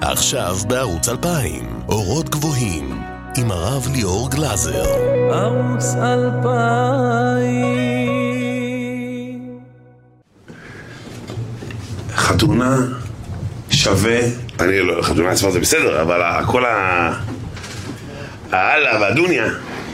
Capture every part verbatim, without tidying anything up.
עכשיו בערוץ אלפיים, אורות גבוהים, עם הרב ליאור גלזר. ערוץ אלפיים. חתונה שווה, אני לא, חתונה עצמה זה בסדר, אבל כל ה... האללה והדוניה,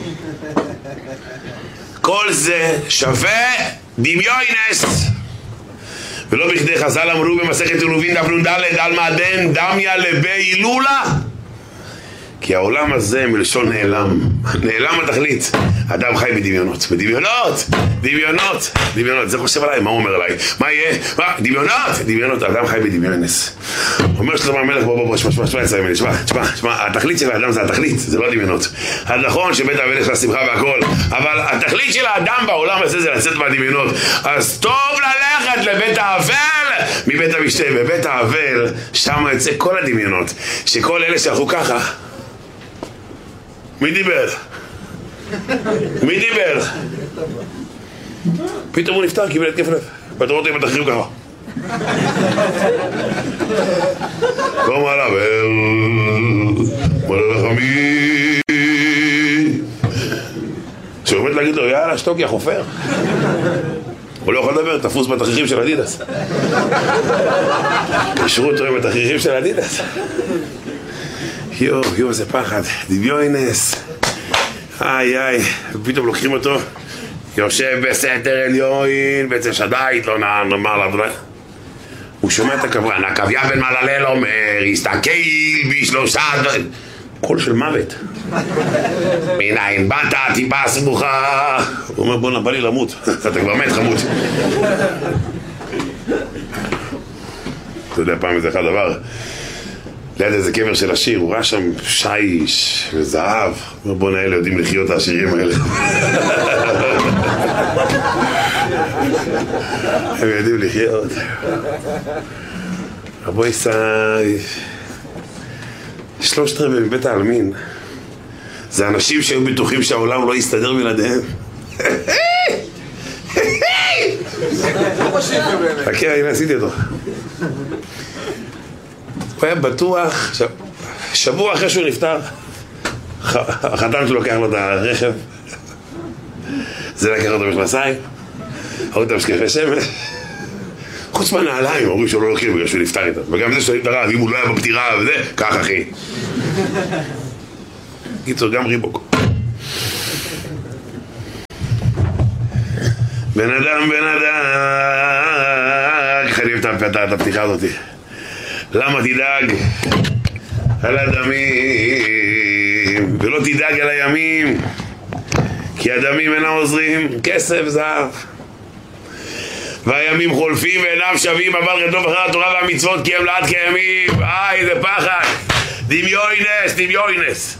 כל זה שווה דמיונס. ולא בכדי חז"ל אמרו במסכת עירובין דף נ"ד על מעדן דמיה לבי הילולה, כי העולם הזה מלשון נעלם, נעלם התכלית. אדם חי בדמיונות, בדמיונות, דמיונות, דמיונות. זה חושב עליי, מה הוא אומר עליי? מה יהיה? מה? דמיונות, דמיונות. אדם חי בדמיונס. אומר שלמה המלך, בוא בוא בוא, שמע, שמע, שמע, שמע, שמע, שמע, שמע, התכלית של האדם זה התכלית, זה לא דמיונות. אז נכון שבית האבל יש לה שמחה והכל, אבל התכלית של האדם בעולם הזה זה לצאת מהדמיונות. אז טוב ללכת לבית האבל מבית המשתה. בבית האבל, שם יוצא כל הדמיונות, שכל אלה שהלכו ככה. מי דיבר? מי דיבר? פתאום הוא נפטר, קיבל התקף לב. ואתה רואה אותו עם התחריב ככה. קום עליו, מלא לחמי. שהוא עומד להגיד לו, יאללה, שתוק, יא חופר. הוא לא יכול לדבר, תפוס בתחריבים של אדידס. קשרו אותו עם התחריבים של אדידס. יו, יו, זה פחד, דמיונס. איי, איי, פתאום לוקחים אותו, יושב בסתר עליון, בעצם שדאית, לא נאמר לה, הוא שומע את הקברן, הקוויה בן מללל אומר, הסתכל בשלושה דברים, קול של מוות. מניין באת, טיפה סמוכה. הוא אומר, בוא נבא לי למות, אתה כבר מת חמוד. אתה יודע, פעם איזה אחד דבר, ליד איזה קבר של עשיר, הוא ראה שם שיש וזהב. אומר, בוא נהל, יודעים לחיות העשירים האלה. הם יודעים לחיות. רבו ישראל, שלושת רבעי מבית העלמין, זה אנשים שהיו בטוחים שהעולם לא יסתדר בלעדיהם. חכה, הנה עשיתי אותו. הוא היה בטוח, שבוע אחרי שהוא נפטר, החתן שלו לוקח לו את הרכב, זה לקח אותו מכנסיים, הראו את המשקפי שמש, חוץ מהנעליים, אומרים שהוא לא לוקחים בגלל שהוא נפטר איתם, וגם זה שואלים את הרב, אם הוא לא היה בפטירה וזה, כך אחי. קיצור, גם ריבוק. בן אדם, בן אדם, חייבים את הפתיחה הזאת. למה תדאג על הדמים ולא תדאג על הימים, כי הדמים אינם עוזרים, כסף זהב, והימים חולפים ואינם שווים, אבל רדוף אחר התורה והמצוות כי הם לעד כימים. איי, זה פחד, דמיונס, דמיונס.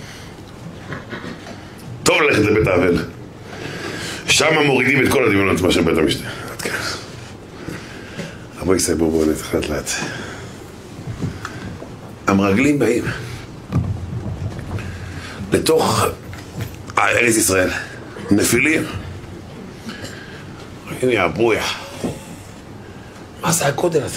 טוב ללכת לבית האבל, שם מורידים את כל הדמיונות מה של בית המשתה. עד כאן. רבו ישראל, בואו בואו נתחלט לאט. המרגלים באים לתוך ארץ ישראל, נפילים. הנה יעברויה, מה זה הקודל הזה?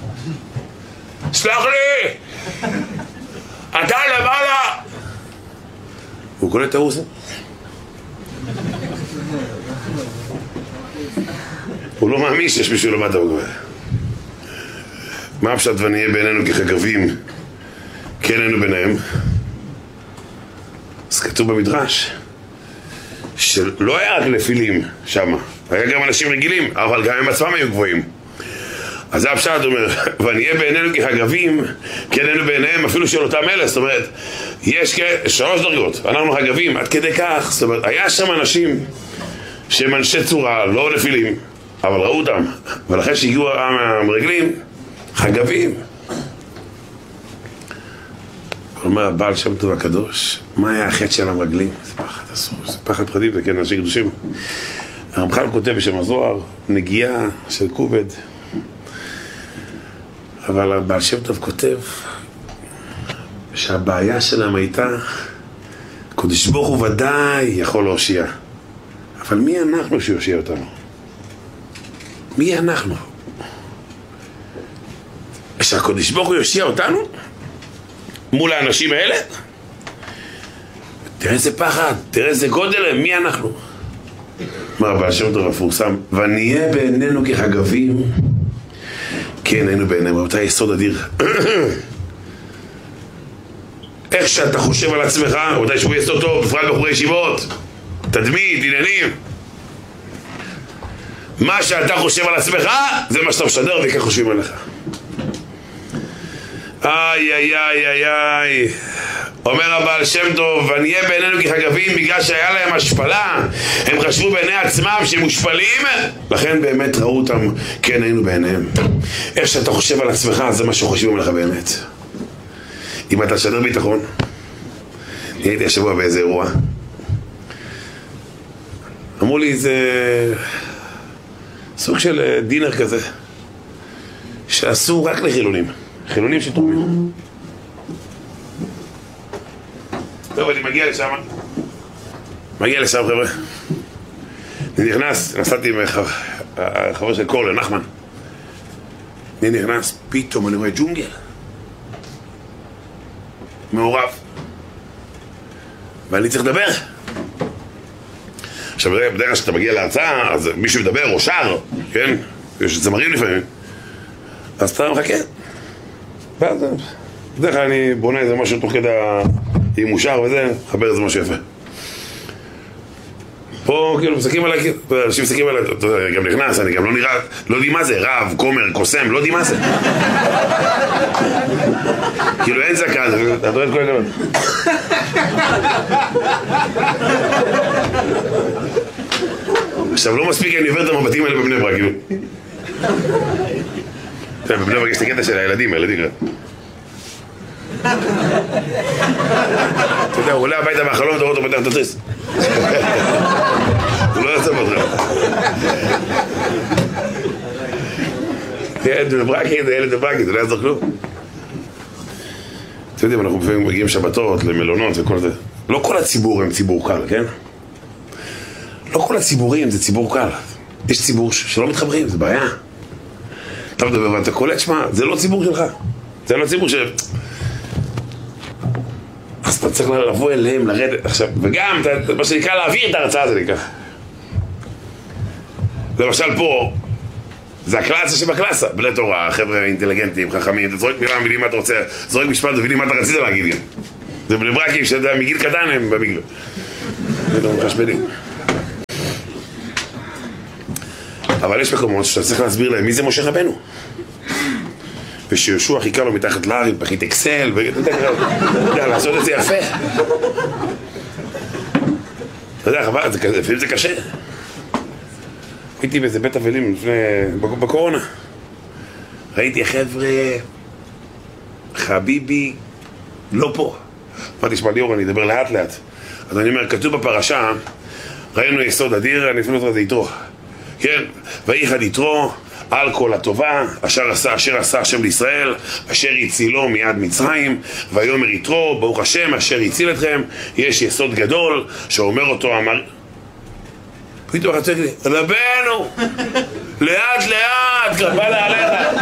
סלח לי, אתה למעלה. הוא קולט את האוזן, הוא לא מאמין שיש מישהו למטה. הוא כבר, מה הפשט ונהיה בינינו כחגבים כן היינו ביניהם? אז כתוב במדרש שלא היה רק נפילים שם, היה גם אנשים רגילים, אבל גם הם עצמם היו גבוהים. אז זה הפשט אומר, ונהיה בינינו כחגבים כן היינו ביניהם, אפילו של אותם אלה. זאת אומרת, יש שלוש דרגות, אנחנו חגבים עד כדי כך. זאת אומרת, היה שם אנשים שהם אנשי צורה, לא נפילים, אבל ראו אותם, ולכן שהגיעו המרגלים חגבים. אומר הבעל שם טוב הקדוש, מה היה החטא של המרגלים? זה פחד אסור, זה פחד פחדים, זה כן אנשי קדושים. הרמח"ל כותב בשם הזוהר, נגיעה של כובד, אבל הבעל שם טוב כותב שהבעיה שלהם הייתה, קדוש ברוך הוא ודאי יכול להושיע, אבל מי אנחנו שיושיע אותנו? מי אנחנו? שהקדוש ברוך הוא יושיע אותנו? מול האנשים האלה? תראה איזה פחד, תראה איזה גודל, מי אנחנו? אמר בעל שם טוב המפורסם, ונהיה בעינינו כחגבים. כן, היינו בעינינו, רבותיי, יסוד אדיר. איך שאתה חושב על עצמך, רבותיי, שבו יסוד טוב, בפרט בחורי ישיבות, תדמית, עניינים. מה שאתה חושב על עצמך, זה מה שאתה משדר וכך חושבים עליך. איי איי איי איי איי. אומר הבעל שם טוב, ונהיה בעינינו כחגבים, בגלל שהיה להם השפלה, הם חשבו בעיני עצמם שהם מושפלים, לכן באמת ראו אותם, כן היינו בעיניהם. איך שאתה חושב על עצמך, זה מה שחושבים עליך באמת. אם אתה שדר ביטחון, אני הייתי השבוע באיזה אירוע, אמרו לי זה סוג של דינר כזה שעשו רק לחילונים, חילונים שתורמים. טוב, אני מגיע לשם, מגיע לשם חבר'ה, אני נכנס, נסעתי עם החבר של קורלר, נחמן, אני נכנס, פתאום אני רואה ג'ונגל מעורב ואני צריך לדבר. עכשיו בדרך כלל שאתה מגיע להרצאה, אז מישהו מדבר או שר, כן? יש זמרים לפעמים, אז אתה מחכה. ואז בדרך כלל אני בונה איזה משהו תוך כדי עם מושר וזה, חבר איזה משהו יפה. פה כאילו מסתכלים עליי, אנשים מסתכלים עליי, אתה יודע, גם נכנס, אני גם לא נראה, לא יודעים מה זה, רב, כומר, קוסם, לא יודעים מה זה. כאילו אין זקן, אתה רואה את כל הגלות. עכשיו לא מספיק אני עובר את המבטים האלה בבני ברק, כאילו. בבני ברק יש את הקטע של הילדים, הילדים כאלה. אתה יודע, הוא עולה הביתה מהחלום, אתה רואה אותו פתח את התריס. הוא לא יוצא אותך. ילד בברקי, זה ילד בברקי, זה לא יעזור כלום. אתם יודעים, אנחנו לפעמים מגיעים שבתות למלונות וכל זה. לא כל הציבור הם ציבור קל, כן? לא כל הציבורים זה ציבור קל. יש ציבור שלא מתחברים, זה בעיה. אתה מדבר ואתה קולט, שמה, זה לא ציבור שלך. זה לא ציבור של... אז אתה צריך לבוא אליהם, לרדת עכשיו, וגם, מה שנקרא להעביר את ההרצאה זה נקרא. למשל פה, זה הקלאסה שבקלאסה, בלי תורה, חבר'ה אינטליגנטים, חכמים, אתה זורק מילה, מבינים מה אתה רוצה, זורק משפט, מבינים מה אתה רצית להגיד גם. זה בני ברקים שמגיל קטן הם במגלו. זה לא מחשבנים. אבל יש מקומות שאתה צריך להסביר להם מי זה משה רבנו. ושיהושע חיכה לו מתחת להר, פחית אקסל, ואתה יודע, לעשות את זה יפה. אתה יודע, חבל, לפעמים זה קשה. הייתי באיזה בית אבלים לפני, בקורונה. ראיתי חבר'ה, חביבי, לא פה. אמרתי, שמע ליאור, אני אדבר לאט לאט. אז אני אומר, כתוב בפרשה, ראינו יסוד אדיר, אני אפילו את זה יתרו. כן, ואיחד יתרו, על כל הטובה, אשר עשה, אשר עשה השם לישראל, אשר הצילו מיד מצרים, ויאמר יתרו, ברוך השם, אשר הציל אתכם. יש יסוד גדול, שאומר אותו, אמר, פתאום חצק לי, רבנו, לאט לאט, קרבה לעליך.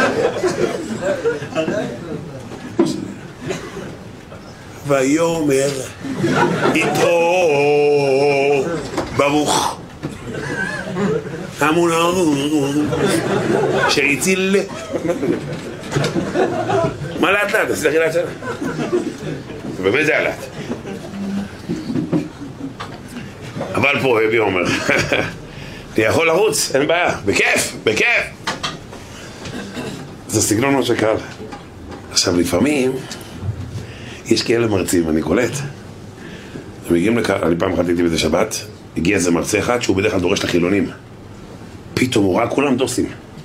ויאמר יתרו, ברוך המונר שהציל. מה לאט לאט? תסלחי לאט שלה. באמת זה לאט. אבל פה אבי אומר, אתה יכול לרוץ, אין בעיה, בכיף, בכיף. זה סגנון מה שקרה. עכשיו לפעמים יש כאלה מרצים, אני קולט. הם מגיעים לכאן, אני פעם אחת הייתי בזה שבת, הגיע איזה מרצה אחד שהוא בדרך כלל דורש לחילונים. פתאום הוא ראה כולם דוסים.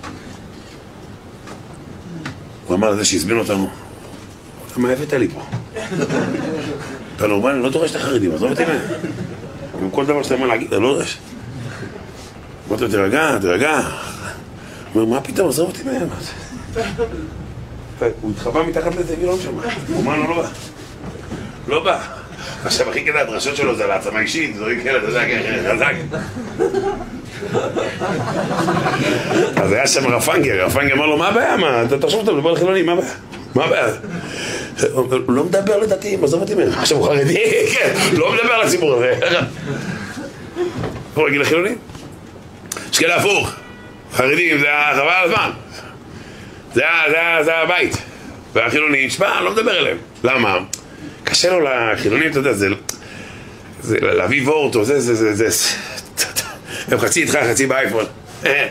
הוא אמר לזה שהזמין אותנו, מה הבאת לי פה? אתה נורמל, אני לא דורש את החרדים, אז לא הבאתי להם. עם כל דבר שאתה מה להגיד, אתה לא דורש. אמרתי לו, תרגע, תרגע. הוא אומר, מה פתאום, עזוב אותי מהם? הוא התחבא מתחת לזה גילון שם. הוא אמר, לא בא. לא בא. עכשיו, הכי כדאי, הדרשות שלו זה על העצמה אישית, זוהי כאלה, אתה יודע, חזק. אז היה שם רפנגי, רפנגי אמר לו, מה הבעיה? מה? אתה תחשוב שאתה מדבר על חילונים, מה הבעיה? מה הבעיה? הוא לא מדבר לדתיים, עזוב אותי מהם. עכשיו הוא חרדי, כן, לא מדבר על הציבור הזה. הוא רגיל לחילונים? יש כאלה הפוך. חרדים זה החבל על הזמן. זה הבית. והחילונים, שמה, לא מדבר אליהם. למה? קשה לו לחילונים, אתה יודע, זה להביא וורט או זה, זה, זה, זה, הם חצי איתך, חצי באייפון. אה?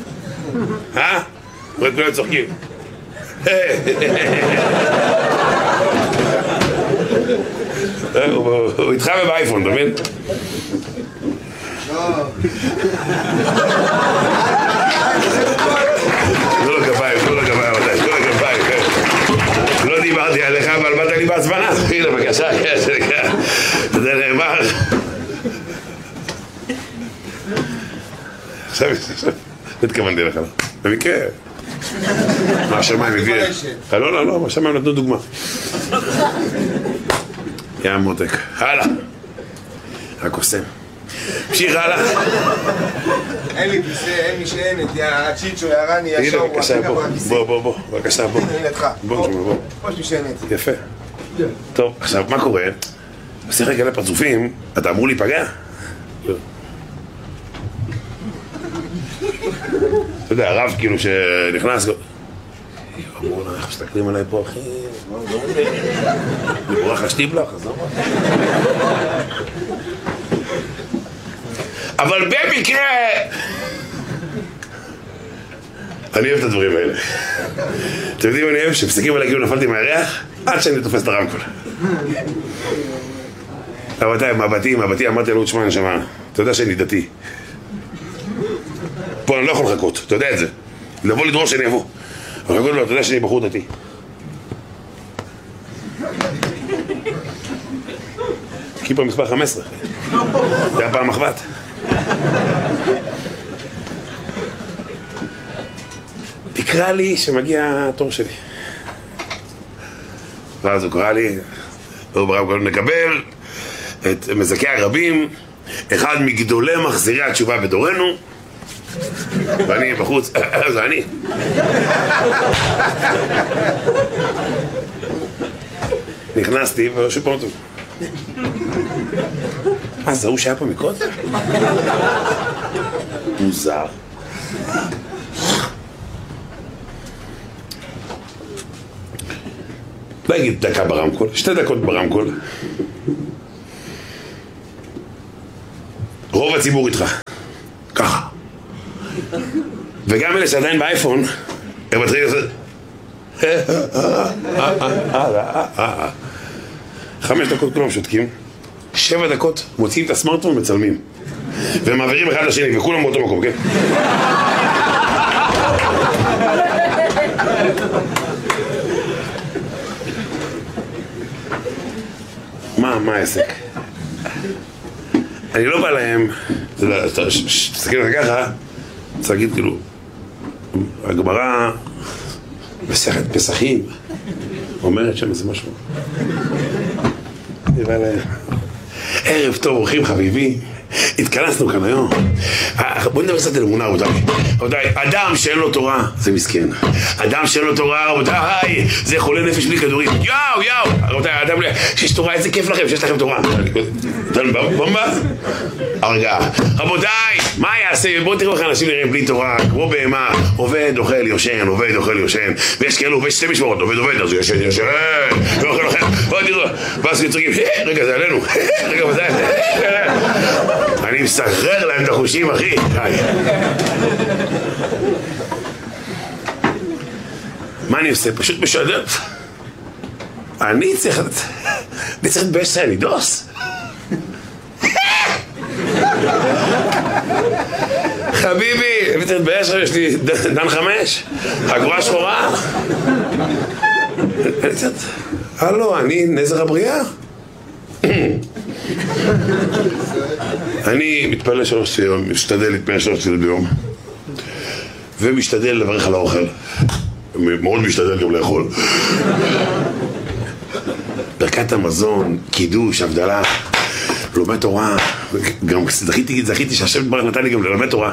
רואה כולם צוחקים. הוא איתך באייפון, אתה מבין? לא לכפיים, לא לכפיים, לא לכפיים. לא דיברתי עליך, אבל באת לי בהצבנה. הנה, בבקשה, זה נאמר. עכשיו, התכוונתי לך, במקרה. מה השמיים הביא? לא, לא, לא, השמיים נתנו דוגמה. יא מותק. הלאה. הקוסם. המשיך הלאה. אין לי כיסא, אין משענת, יא הצ'יצ'ו, יא רני, יא שואו, בבקשה, בוא, בוא, בוא, בוא, בבקשה, בוא. הנה איתך. בוא, בוא. פה יש משענת. יפה. טוב, עכשיו, מה קורה? עושה רגע לפרצופים, אתה אמור להיפגע? אתה יודע, הרב כאילו שנכנס, אמרו לה, איך מסתכלים עליי פה, אחי? אני בורח השטיבלח, אז לא מה? אבל במקרה אני אוהב את הדברים האלה. אתם יודעים מה אני אוהב? שמסתכלים עליי כאילו נפלתי מהירח עד שאני תופס את הרמקול. רבותיי, מבטי, מבטי, אמרתי לו, תשמע, נשמה, אתה יודע שאני דתי. פה אני לא יכול לחכות, אתה יודע את זה. לבוא לדרוש שאני אבוא. אבל לחכות לו, אתה יודע שאני בחור דתי. כיפה מספר חמש עשרה. זה היה פעם מחבת. תקרא לי שמגיע התור שלי. ואז הוא קרא לי, הוא ברב קודם נקבל את מזכי הרבים, אחד מגדולי מחזירי התשובה בדורנו, ואני בחוץ, זה אני. נכנסתי ושוב פעם טוב. מה, זה הוא שהיה פה מקודם? מוזר. לא אגיד דקה ברמקול, שתי דקות ברמקול. רוב הציבור איתך. ככה. וגם אלה שעדיין באייפון, הם מתחילים לעשות... חמש דקות כולם שותקים, שבע דקות מוציאים את הסמארטפון ומצלמים ומעבירים אחד לשני וכולם באותו מקום, כן? מה, מה העסק? אני לא בא להם, תסתכל לך ככה, צריך להגיד כאילו, הגמרא מסכת פסחים אומרת שם איזה משהו. אני בא להם, ערב טוב, אורחים חביבים, התכנסנו כאן היום. בואו נדבר קצת על אמונה, רבותיי. אדם שאין לו תורה זה מסכן. אדם שאין לו תורה, רבותיי, זה חולה נפש בלי כדורים. יאו, יאו, רבותיי, אדם שיש תורה, איזה כיף לכם שיש לכם תורה. במבה? הרגע. רבותיי, מה יעשה? בואו תראו איך אנשים נראים בלי תורה, כמו בהמה, עובד, אוכל, יושן, עובד, אוכל, יושן, ויש כאלו, ויש שתי משמרות, עובד, עובד, אז יושן, יושן, ואוכל, אוכל, בואו תראו, ואז יצוקים, רגע, זה עלינו, רגע, מתי? אני מסחרר להם את החושים, אחי. מה אני עושה? פשוט משדר. אני צריך... אני צריך להתבייש שאני דוס. חביבי, אני צריך להתבייש, יש לי דן חמש, הגבורה שחורה. אני צריך... הלו, אני נזר הבריאה. אני מתפלל שלוש תפילות, משתדל להתפלל שלוש תפילות ביום ומשתדל לברך על האוכל, מאוד משתדל גם לאכול. ברכת המזון, קידוש, הבדלה, לומד תורה, גם זכיתי, זכיתי שהשם יתברך נתן לי גם ללמד תורה.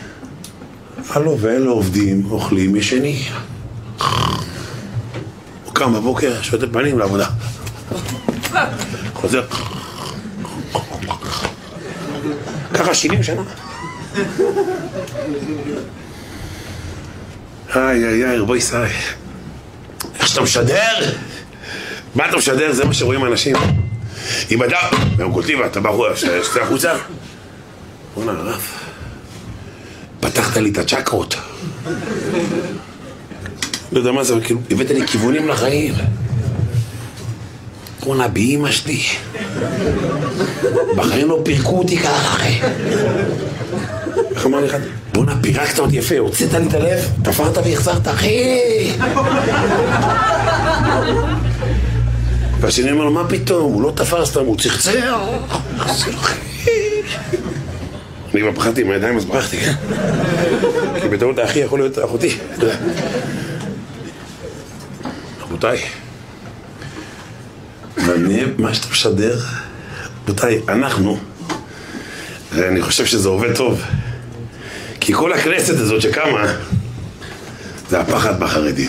הלו, ואלה עובדים, אוכלים, ישני. קם בבוקר, שוטף פנים לעבודה. חוזר. ככה שבעים שנה. איי איי איי, רבו ישראל. איך שאתה משדר? מה אתה משדר? זה מה שרואים האנשים. אם אתה, והם כותבים, אתה בא שתי החוצה. בוא'נה, הרב, פתחת לי את הצ'קרות. לא יודע מה זה, אבל כאילו, הבאת לי כיוונים לחיים. בוא'נה, באמא שלי. בחיים לא פירקו אותי ככה, אחי. איך אמר לי אחד? בוא'נה, פירקת אותי יפה, הוצאת לי את הלב, תפרת והחזרת, אחי. והשני אומר לו, מה פתאום? הוא לא תפר סתם, הוא צחצח. אני כבר פחדתי עם הידיים, אז ברחתי, כן? כי בטעות האחי יכול להיות אחותי. רבותיי, מה שאתה משדר, רבותיי, אנחנו, אני חושב שזה עובד טוב, כי כל הכנסת הזאת שקמה, זה הפחד בחרדים.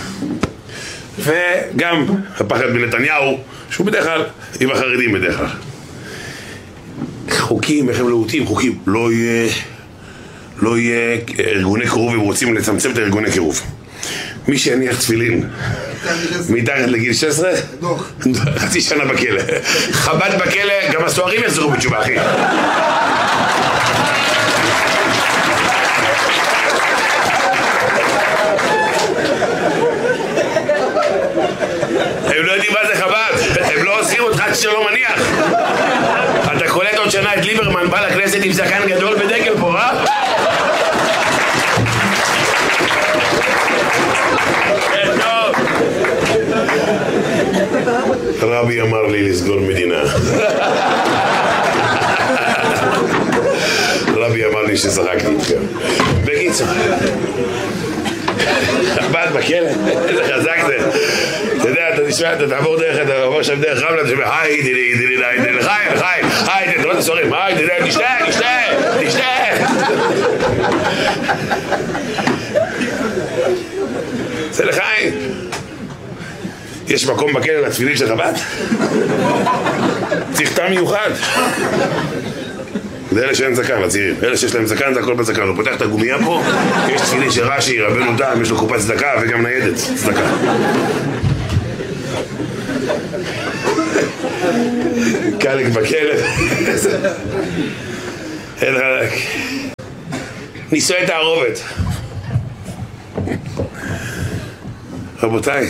וגם הפחד בנתניהו, שהוא בדרך כלל עם החרדים בדרך כלל. חוקים, איך הם להוטים, חוקים, לא יהיה, לא יהיה ארגוני קירוב, הם רוצים לצמצם את ארגוני קירוב. מי שהניח תפילין מתחת לגיל שש עשרה, חצי שנה בכלא. חב"ד בכלא, גם הסוהרים יחזרו בתשובה, אחי. הם לא יודעים מה זה חב"ד, הם לא עושים אותך עד שאתה לא מניח. אתה קולט עוד שנה את ליברמן בא לכנסת עם זקן גדול בדגל פה, אה? רבי אמר לי לסגור מדינה. רבי אמר לי ששחקתי איתכם. בקיצור, חב"ד בכלא, איזה חזק זה. אתה יודע, אתה תשמע, אתה תעבור דרך, אתה עובר שם דרך רמלה, אתה שומע, היי, דילי, דילי, דילי, דילי, חיים, חיים, היי, תראה את הסוהרים, היי, דילי, תשתה, תשתה, תשתה. זה לחיים. יש מקום בכלא לתפילין של חב"ד? צריך טעם מיוחד. זה אלה שאין זקן, לצעירים. אלה שיש להם זקן, זה הכל בזקן. הוא פותח את הגומייה פה, יש תפילין של רש"י, רבנו תם, יש לו קופת צדקה וגם ניידת צדקה. קלק בכלא. אין חלק. נישואי תערובת. רבותיי,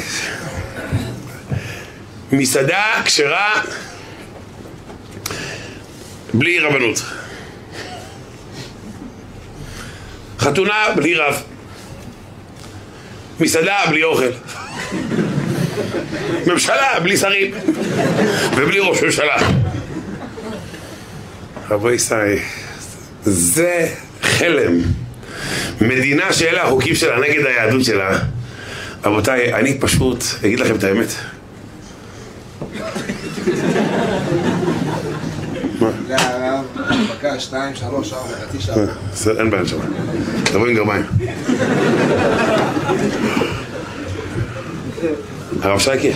מסעדה כשרה בלי רבנות, חתונה בלי רב, מסעדה בלי אוכל, ממשלה בלי שרים ובלי ראש ממשלה. רבו ישראל, זה חלם. מדינה שאלה החוקים שלה נגד היהדות שלה. רבותיי, אני פשוט אגיד לכם את האמת. מה? זה הרב, בקה, שתיים, שלוש, ארבע, חצי שעה. אין בעיה שם. תבוא עם גרביים. הרב שייקי,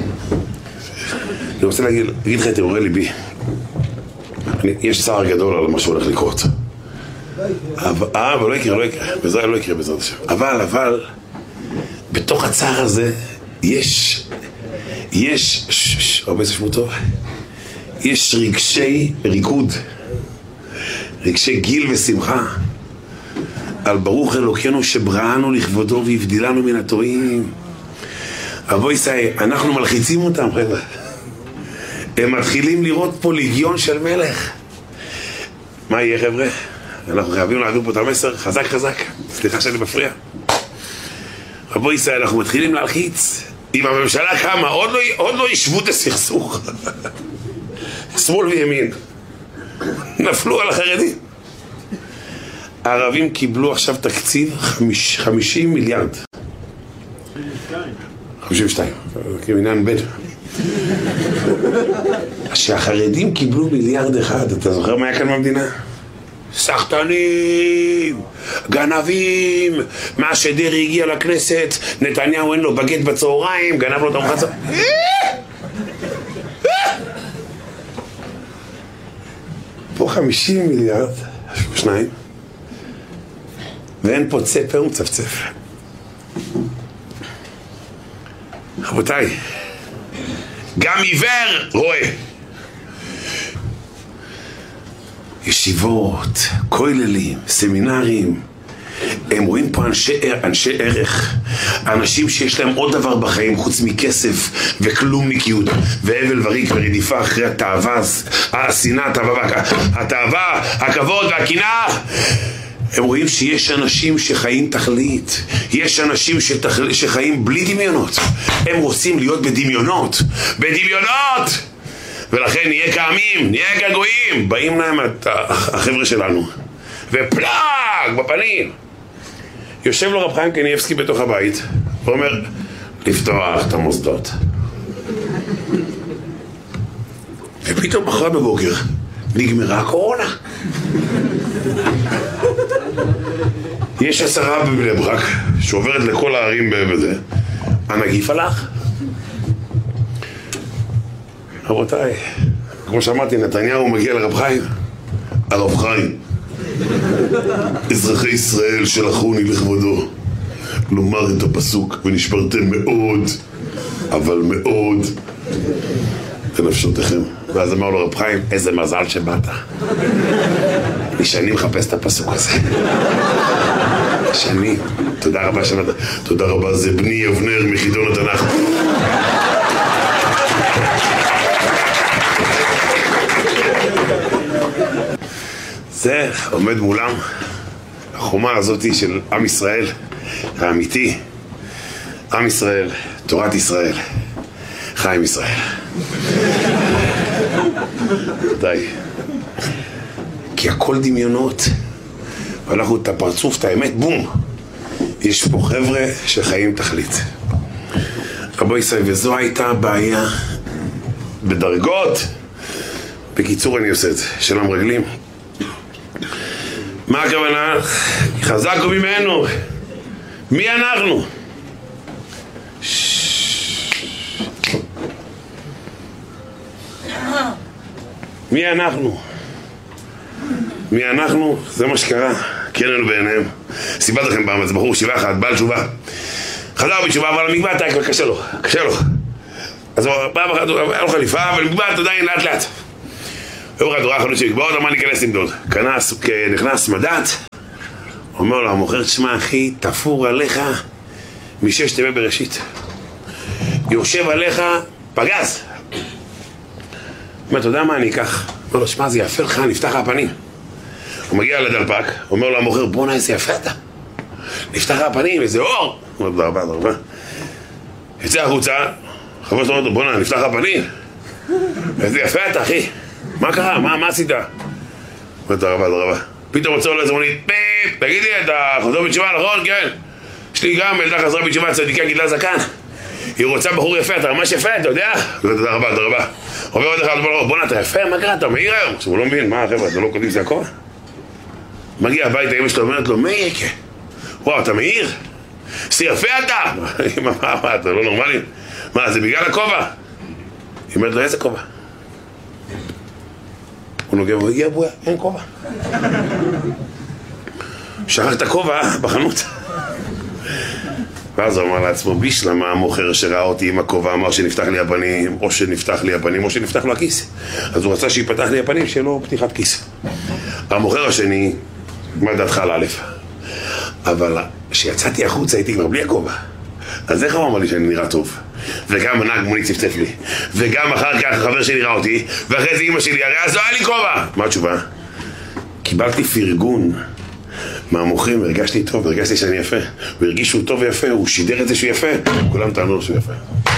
אני רוצה להגיד לך את הרהורי ליבי. יש צער גדול על מה שהולך לקרות. אה, אבל לא יקרה, לא יקרה. בעזרת לא יקרה בעזרת השם. אבל, אבל, בתוך הצער הזה יש, יש, ששש, הרבה זה שמו טוב, יש רגשי ריקוד, רגשי גיל ושמחה, על ברוך אלוקינו שבראנו לכבודו והבדילנו מן הטועים. אבו ישראל, אנחנו מלחיצים אותם, חבר'ה. הם מתחילים לראות פה לגיון של מלך. מה יהיה, חבר'ה? אנחנו חייבים להעביר פה את המסר חזק חזק. סליחה שאני מפריע. אבו ישראל, אנחנו מתחילים להלחיץ. אם הממשלה קמה, עוד לא, עוד לא ישבו את הסכסוך. שמאל וימין. נפלו על החרדים. הערבים קיבלו עכשיו תקציב חמיש, חמישים מיליארד. חמישים ושתיים. כמינן בן. שהחרדים קיבלו מיליארד אחד. אתה זוכר מה היה כאן במדינה? סחטנים, גנבים, מה שדרי הגיע לכנסת, נתניהו אין לו בגט בצהריים, גנב לו את המחצה. פה חמישים מיליארד, שניים, ואין פה צפר ומצפצף. רבותיי, גם עיוור רואה. ישיבות, כוללים, סמינרים, הם רואים פה אנשי, אנשי ערך, אנשים שיש להם עוד דבר בחיים חוץ מכסף וכלומניקיות והבל וריק ורדיפה אחרי התאווה, השנאה, התאווה, התאווה, הכבוד והקנאה. הם רואים שיש אנשים שחיים תכלית, יש אנשים שתכל... שחיים בלי דמיונות, הם רוצים להיות בדמיונות, בדמיונות, ולכן נהיה קעמים, נהיה געגועים, באים להם החבר'ה שלנו, ופלאג בפנים. יושב לו רב חיים קניאבסקי בתוך הבית, ואומר, לפתוח את המוסדות. ופתאום מחר בבוקר, נגמרה הקורונה. יש עשרה בבני ברק שעוברת לכל הערים בזה, הנגיף הלך. רבותיי, כמו שאמרתי, נתניהו מגיע לרב חיים. הרב חיים, אזרחי ישראל שלחוני לכבודו לומר את הפסוק, ונשברתם מאוד, אבל מאוד לנפשותיכם. ואז אמר לו רב חיים, איזה מזל שבאת, אני שני מחפש את הפסוק הזה, שני. תודה רבה שבאת. תודה רבה, זה בני אבנר מחידון התנ"ך. זה עומד מולם, החומה הזאת של עם ישראל האמיתי, עם ישראל, תורת ישראל, חיים ישראל. די. כי הכל דמיונות, ואנחנו את הפרצוף, את האמת, בום. יש פה חבר'ה שחיים תכלית. רבו ישראל, וזו הייתה הבעיה בדרגות. בקיצור אני עושה את זה, של המרגלים. מה הכוונה? חזקו ממנו. מי אנחנו? מי אנחנו? מי אנחנו? זה מה שקרה. כן לנו בעיניהם. סיפרתי לכם פעם, זה בחור שבעה אחד, בעל תשובה. חזר בתשובה, אבל המגבעת היה קשה לו, קשה לו. אז פעם אחת היה לו חליפה, אבל המגבעת עדיין לאט לאט. ואומר התורה החלוץ שמקבעות, אמר להיכנס למדוד. נכנס מדעת, אומר לו המוכר, תשמע אחי, תפור עליך מששת ימי בראשית. יושב עליך פגז. אומר, אתה יודע מה אני אקח? אומר לו, שמע, זה יפה לך, נפתח הפנים. הוא מגיע לדלפק, אומר לו המוכר, בוא נע, איזה יפה אתה. נפתח הפנים, איזה אור. הוא אומר, דרבה, דרבה. יצא החוצה, חבר שלו אומר לו, בוא נע, נפתח הפנים. איזה יפה אתה, אחי. מה קרה? מה, מה עשית? אומר, דרבה, דרבה. פתאום מצאו לו איזה מונית, פיפ, תגידי, אתה חוזר בתשובה, נכון? כן. יש לי גם ילדה חזרה בתשובה, צדיקה גידלה זקן. היא רוצה בחור יפה, אתה ממש יפה, אתה יודע? תודה רבה, תודה רבה. עובר עוד אחד, בוא נתה יפה, מה קרה? אתה מהיר היום? עכשיו הוא לא מבין, מה חבר'ה, אתה לא קודם זה הכל? מגיע הביתה, אמא שלו אומרת לו, מהיר, וואו, אתה מהיר? זה יפה אתה? אמא, מה, מה, אתה לא נורמלי? מה, זה בגלל הכובע? היא אומרת לו, איזה כובע? הוא נוגע, הוא הגיע בויה, אין כובע. שכח את הכובע בחנות. ואז הוא אמר לעצמו, בישלמה המוכר שראה אותי עם הכובע אמר שנפתח לי הפנים, או שנפתח לי הפנים, או שנפתח לו הכיס. אז הוא רצה שיפתח לי הפנים, שיהיה לו פתיחת כיס. המוכר השני, מה דעתך על א', אבל כשיצאתי החוצה הייתי כבר בלי הכובע. אז איך הוא אמר לי שאני נראה טוב? וגם הנהג מוני צפצף לי. וגם אחר כך החבר שלי ראה אותי, ואחרי זה אמא שלי, הרי אז לא היה לי כובע. מה התשובה? קיבלתי פרגון מהמוכרים, והרגשתי טוב, והרגשתי שאני יפה. והרגישו טוב ויפה, הוא שידר את זה שהוא יפה, כולם טענו לו שהוא יפה.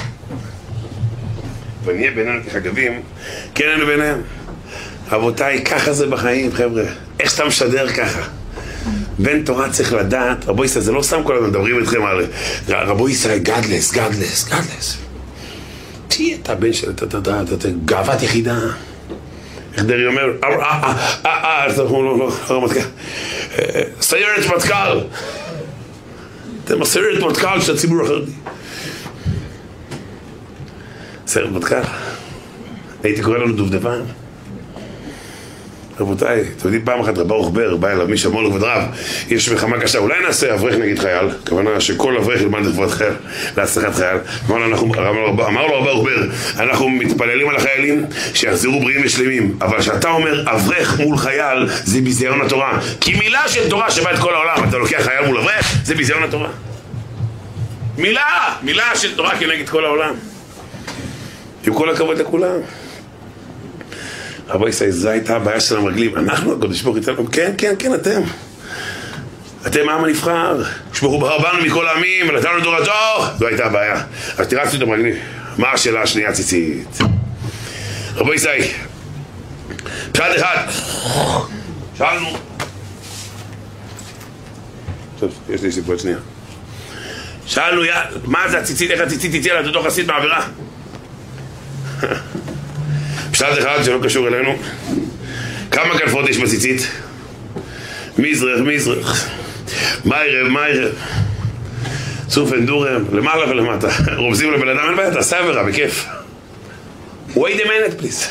ונהיה בינינו כחגבים, כן היינו ביניהם. אבותיי, ככה זה בחיים, חבר'ה. איך שאתה משדר ככה? בן תורה צריך לדעת, רבו ישראל, זה לא סתם כל הזמן מדברים אתכם על רבו ישראל, גדלס, גדלס, גדלס. תהיה אתה בן של גאוות יחידה. איך דרעי אומר, אה, אה, אה, אה, לא, לא, לא, מטכ"ל. סיירת מטכ"ל. אתם הסיירת מטכ"ל של הציבור החרדי. סיירת מטכ"ל. הייתי קורא לנו דובדבן. רבותיי, אתם יודעים, פעם אחת רב ברוך בר בא אליו מישהו, אמר לו, כבוד רב, יש מלחמה קשה, אולי נעשה אברך נגד חייל, הכוונה שכל אברך ילמד לכבוד חייל, להצלחת חייל. אמר לו, אנחנו, אמר לו רב ברוך בר, אנחנו מתפללים על החיילים שיחזרו בריאים ושלמים, אבל שאתה אומר אברך מול חייל, זה ביזיון התורה, כי מילה של תורה שבא את כל העולם, אתה לוקח חייל מול אברך, זה ביזיון התורה. מילה, מילה של תורה כנגד כל העולם. עם כל הכבוד לכולם. רבי ישראל, זו הייתה הבעיה של המרגלים. אנחנו, הקדוש ברוך הוא איתנו, כן, כן, כן, אתם. אתם העם הנבחר, שברוך בנו מכל העמים, ונתנו תורתו. זו הייתה הבעיה. אז תרצנו את המרגלים. מה השאלה השנייה ציצית? רבי ישראל, פשט אחד. שאלנו. טוב, יש לי סיפור שנייה. שאלנו, מה זה הציצית, איך הציצית תצא לה, אותו חסיד בעבירה? פשט אחד שלא קשור אלינו. כמה כנפות יש בציצית? מזרח, מזרח, מיירב, מיירב, סופן, דורם, למעלה ולמטה. רומזים לבן אדם, אין בעיה, תעשה עבירה, בכיף. wait a minute please.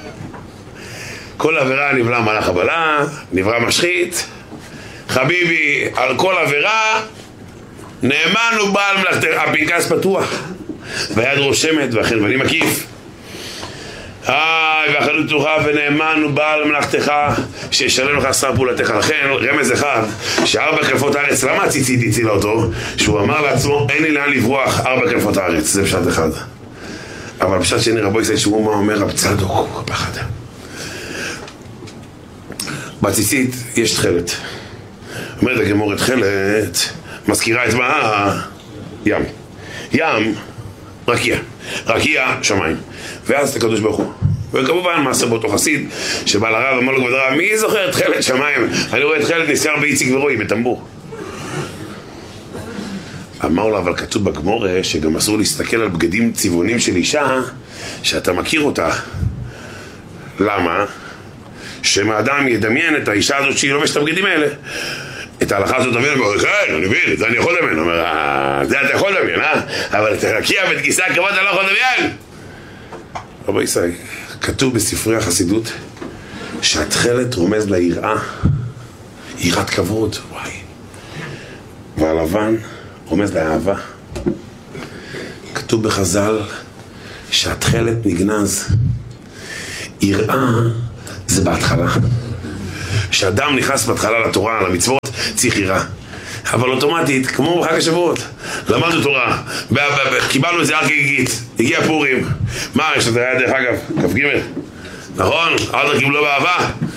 כל עבירה נברא מלאך הבלה, נברא משחית. חביבי, על כל עבירה נאמן ובעל מלאכתך. הפנקס פתוח והיד רושמת והחנווני מקיף. היי, והחנות תוכה ונאמן ובעל מלאכתך שישלם לך שכר פעולתך. לכן רמז אחד, שארבע כנפות הארץ, למה הציצית הצילה אותו? שהוא אמר לעצמו, אין לי לאן לברוח, ארבע כנפות הארץ. זה פשט אחד. אבל פשט שני, רבו ישראל שהוא מה אומר רב צדוק פחד. בציצית יש תחלת. אומרת הגמורת, תחלת מזכירה את מה? ים. ים, רקיע. רקיע, שמיים. ואז הקדוש ברוך הוא. וכמובן מעשה באותו חסיד שבא לרב, אמר לו כבוד הרב, מי זוכר את תחלת שמיים? אני רואה את תחלת נסגר באיציק ורועי, בטמבור. אמר לו, אבל כתוב בגמורה שגם אסור להסתכל על בגדים צבעונים של אישה שאתה מכיר אותה. למה? שמאדם ידמיין את האישה הזאת שהיא לובשת את הבגדים האלה. את ההלכה הזאת דמיין, הוא אומר, כן, אני מבין, את זה אני יכול לדמיין. הוא אומר, זה אתה יכול לדמיין, אה? אבל את הרקיע ואת כיסא הכבוד אתה לא יכול לדמיין. רבי ישראל, כתוב בספרי החסידות שהתחלת רומז ליראה, יראת כבוד, וואי. והלבן רומז לאהבה. כתוב בחז"ל שהתחלת נגנז. יראה זה בהתחלה. כשאדם נכנס בהתחלה לתורה, למצוות, צריך יראה. אבל אוטומטית, כמו בחג השבועות, למדנו תורה, קיבלנו את זה הר כגיגית, הגיע פורים. מה, יש את זה היה דרך אגב, כף ג' נכון? ארדר קיבלו באהבה.